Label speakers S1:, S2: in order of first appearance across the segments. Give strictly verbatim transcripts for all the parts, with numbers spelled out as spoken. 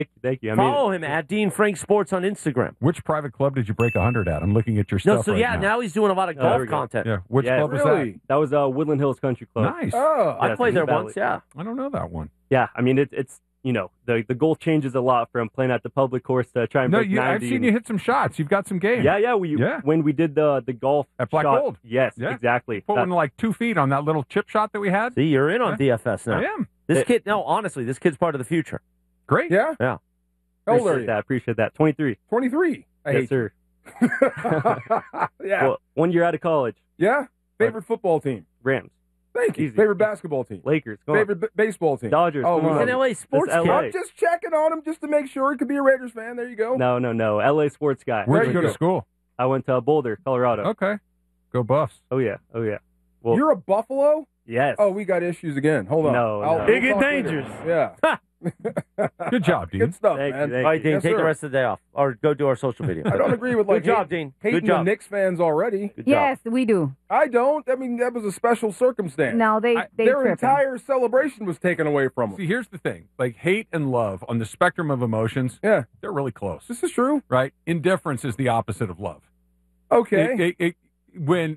S1: Thank you. I
S2: Follow
S1: mean,
S2: him at Dean Frank Sports on Instagram.
S3: Which private club did you break one hundred at? I'm looking at your stuff
S2: No, so
S3: right
S2: yeah,
S3: now.
S2: now he's doing a lot of
S1: Oh, there
S2: golf
S1: we go.
S2: content.
S3: Yeah, which
S1: Yeah,
S3: club was
S4: really?
S3: that?
S1: that was uh, Woodland Hills Country Club.
S3: Nice.
S4: Oh,
S2: I
S1: Yeah,
S2: played there
S1: Valley.
S2: once, yeah.
S3: I don't know that one.
S1: Yeah, I mean, it, it's, you know, the the goal changes a lot from playing at the public course to try and
S3: No,
S1: break
S3: you, I've
S1: ninety.
S3: seen
S1: and-
S3: you hit some shots. You've got some game.
S1: Yeah, yeah. We,
S3: Yeah.
S1: When we did the the golf
S3: At Black
S1: shot,
S3: Gold.
S1: Yes,
S3: Yeah.
S1: exactly.
S3: Put
S1: That-
S3: one like two feet on that little chip shot that we had.
S2: See, you're in on
S3: Yeah.
S2: D F S now.
S3: I am.
S2: This
S1: It-
S2: kid, no, honestly, this kid's part of the future.
S3: Great.
S4: yeah?
S2: Yeah.
S4: How old
S1: appreciate
S4: are you?
S1: that. Appreciate that. twenty-three.
S4: twenty-three. I
S1: yes,
S4: hate
S1: sir.
S4: you. yeah.
S1: Well, one year out of college.
S4: yeah? Favorite football team?
S1: Rams.
S4: Thank you.
S1: Easy.
S4: Favorite basketball team?
S1: Lakers. Come
S4: Favorite b- baseball team?
S1: Dodgers.
S4: Oh,
S1: come
S4: we
S1: on.
S4: love
S2: He's an
S4: you.
S2: L A sports
S1: It's L A.
S2: kid.
S4: I'm just checking on him just to make sure. He could be a Raiders fan. There you go.
S1: on. No, no, no. L A sports guy.
S3: Where'd you
S4: Very
S3: go to
S4: good.
S3: school?
S1: I went to Boulder, Colorado.
S3: Okay. Go Buffs.
S1: Oh, yeah. Oh, yeah. Well,
S4: You're a Buffalo?
S1: yes.
S4: Oh, we got issues again. Hold on.
S1: No,
S4: I'll-
S1: no.
S4: we'll
S2: It get
S4: talk later.
S2: dangerous.
S4: Yeah.
S3: Good job, Dean.
S4: Good stuff,
S1: Thank you,
S4: man.
S1: thank
S2: All right, Dean,
S4: Yes,
S2: take
S4: sir.
S2: the rest of the day off. Or go do our social media.
S4: I don't agree with like
S2: Good job,
S4: hate-
S2: Dean.
S4: hating
S2: Good job.
S4: the Knicks fans already.
S1: Good job.
S5: Yes, we do.
S4: I don't. I mean, that was a special circumstance.
S5: No, they
S3: I-
S5: they
S4: Their
S5: tripping.
S4: entire celebration was taken away from them.
S3: See, here's the thing. Like hate and love on the spectrum of emotions,
S4: Yeah,
S3: they're really close,
S4: this is true.
S3: right? Indifference is the opposite of love.
S4: Okay.
S3: It- it- it- when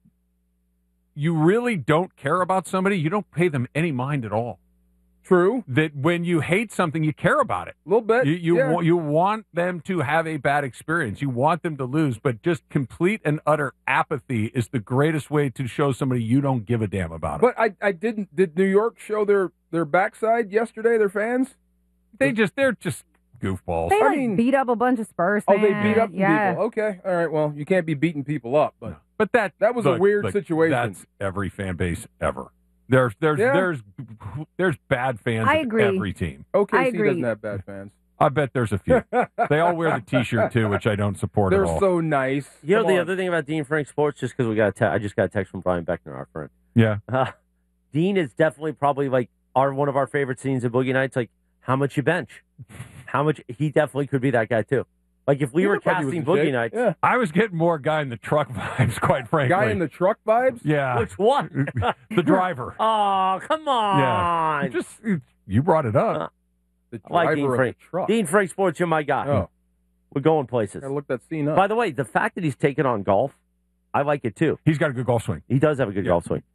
S3: you really don't care about somebody, you don't pay them any mind at all.
S4: True.
S3: That when you hate something, you care about it.
S4: A little bit.
S3: You you,
S4: yeah.
S3: wa- you want them to have a bad experience. You want them to lose, but just complete and utter apathy is the greatest way to show somebody you don't give a damn about them.
S4: But I, I didn't. Did New York show their their backside yesterday? Their fans?
S3: they just they're just goofballs.
S5: They
S4: I
S5: like
S4: mean-
S5: beat up a bunch of Spurs
S4: Oh,
S5: fans.
S4: they beat up the
S5: yeah.
S4: people. Okay. All right. Well, you can't be beating people up, but
S3: But that
S4: That was a
S3: look,
S4: weird
S3: look,
S4: situation.
S3: That's every fan base ever. There's there's
S4: Yeah.
S3: there's there's bad fans
S5: I
S3: of
S5: agree.
S3: every team.
S4: O K C
S5: I agree.
S4: doesn't have bad fans.
S3: I bet there's a few. They all wear the T-shirt too, which I don't support
S4: They're
S3: at all.
S4: so nice.
S2: You know
S4: Come
S2: the
S4: on.
S2: other thing about Dean Frank Sports, just because we got a te- I just got a text from Brian Beckner, our friend.
S3: yeah,
S2: Uh, Dean is definitely probably like our one of our favorite scenes in Boogie Nights. Like, how much you bench? How much? He definitely could be that guy too. Like if we
S4: He
S2: were
S4: looked like he was
S2: casting
S4: in
S2: Boogie
S4: shape.
S2: Nights,
S4: Yeah.
S3: I was getting more guy in the truck vibes, quite frankly.
S4: Guy in the truck vibes.
S3: yeah,
S2: which one?
S3: the driver.
S2: Oh, come on!
S3: Yeah, just you brought it up.
S2: Uh,
S4: The
S2: I like
S4: driver
S2: Dean
S4: of
S2: Frank.
S4: the truck.
S2: Dean Frank Sports, you're my guy.
S4: Oh,
S2: We're going places.
S4: gotta look that scene up.
S2: By the way, the fact that he's taken on golf, I like it too.
S3: He's got a good golf swing.
S2: He does have a good
S3: Yeah.
S2: golf swing.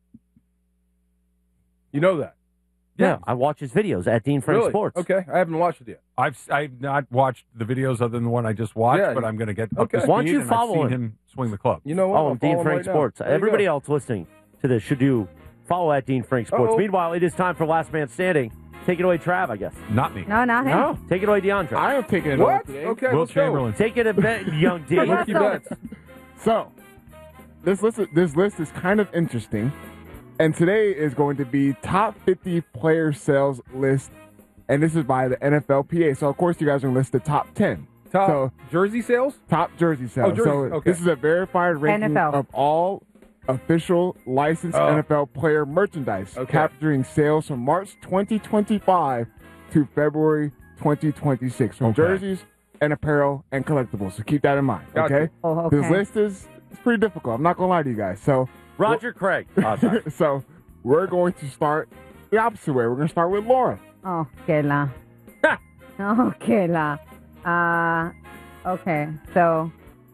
S4: You know that.
S2: Yeah, I watch his videos at Dean Frank
S4: Really?
S2: Sports.
S4: Okay, I haven't watched it yet.
S3: I've I've not watched the videos other than the one I just watched,
S4: Yeah,
S3: but
S4: you-
S3: I'm going to get up
S4: Okay.
S3: to speed.
S2: Why don't you
S3: and
S2: follow
S3: I've seen
S2: him?
S3: him swing the club.
S4: You know what?
S2: Oh,
S4: I'll
S2: I'm Dean
S4: follow him
S2: Frank
S4: right now.
S2: Sports.
S4: There you
S2: Everybody
S4: go.
S2: else listening to this should do follow at Dean Frank Sports.
S4: Uh-oh.
S2: Meanwhile, it is time for Last Man Standing. Take it away, Trav, I guess.
S3: Not me.
S5: No, not him.
S6: No,
S2: Take it away, DeAndre.
S6: I am taking it over
S4: What?
S6: today.
S4: Okay,
S3: Will
S4: let's go.
S3: Chamberlain.
S2: Take it a bit, young D.
S5: Let's
S4: Rookie
S5: go.
S4: bets.
S6: So, this list, this list is kind of interesting. And today is going to be top fifty player sales list. And this is by the N F L P A. So, of course, you guys are going to list the top ten.
S4: Top
S6: So,
S4: jersey sales.
S6: top jersey sales.
S4: Oh, jerseys,
S6: so,
S4: okay.
S6: this is a verified ranking
S5: N F L.
S6: of all official licensed
S4: Oh.
S6: N F L player merchandise,
S4: Okay.
S6: capturing sales from March twenty twenty-five to February twenty twenty-six from
S3: Okay.
S6: jerseys and apparel and collectibles. So, keep that in mind.
S4: Gotcha.
S6: Okay.
S5: Oh, okay.
S6: This list is it's pretty difficult. I'm not gonna lie to you guys. So,
S2: Roger Craig. Oh, sorry.
S6: so we're going to start the opposite way. We're gonna start with Laura.
S5: Oh, que la. Oh, que la. Uh, okay, so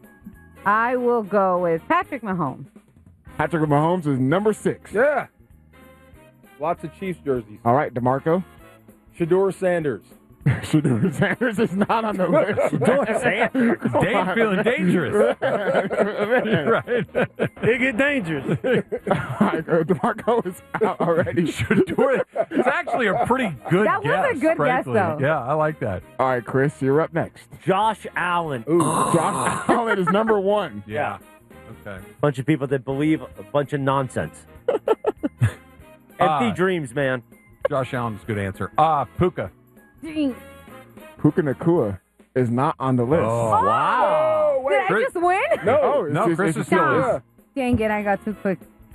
S5: I will go with Patrick Mahomes.
S6: Patrick Mahomes is number six.
S4: Yeah. Lots of Chiefs jerseys.
S6: All right, DeMarco.
S4: Shador Sanders.
S6: Shador Sanders is not on the list.
S3: Dave feeling dangerous. right.
S2: It get dangerous.
S6: All right, uh, DeMarco is out already.
S3: Shador. It's actually a pretty good
S5: That was
S3: guess.
S5: a good guess,
S3: frankly.
S5: though.
S3: Yeah, I like that.
S6: All right, Chris, you're up next.
S2: Josh Allen.
S4: Ooh.
S6: Josh Allen is number one.
S3: Yeah. Okay.
S2: Bunch of people that believe a bunch of nonsense. Empty
S3: Ah.
S2: dreams, man.
S3: Josh Allen's a good answer. Ah, Puka.
S5: Dang.
S6: Puka Nakua is not on the list.
S3: Oh,
S2: wow.
S4: Oh,
S5: Did
S4: wait.
S5: I
S3: Chris-
S5: just win?
S4: No.
S6: Oh, it's
S3: No,
S6: just-
S3: Chris
S6: it's
S3: is
S6: just-
S3: still
S4: Yeah.
S3: is.
S5: Dang it, I got too quick.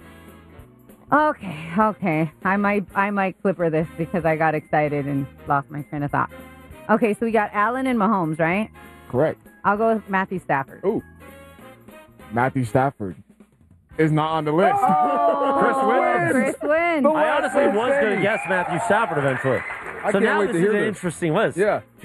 S5: Okay, okay. I might I might clipper this because I got excited and lost my train of thought. Okay, so we got Allen and Mahomes, right?
S6: Correct.
S5: I'll go with Matthew Stafford.
S4: Ooh.
S6: Matthew Stafford is not on the list.
S5: Oh,
S3: Chris wins.
S5: Chris wins.
S4: The
S2: I honestly
S4: last
S2: was
S4: man
S2: going to
S4: standing.
S2: guess Matthew Stafford eventually.
S4: I
S2: so
S4: can't
S2: now
S4: wait
S2: this
S4: to
S2: is
S4: hear
S2: an
S4: this.
S2: interesting list.
S4: Yeah.